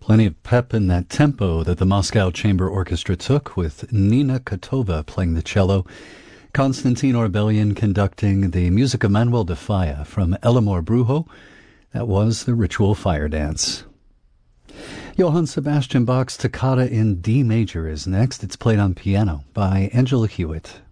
Plenty of pep in that tempo that the Moscow Chamber Orchestra took, with Nina Kotova playing the cello, Konstantin Orbelian conducting the music of Manuel de Falla from Elamor Brujo. That was the Ritual Fire Dance. Johann Sebastian Bach's Toccata in D major is next. It's played on piano by Angela Hewitt.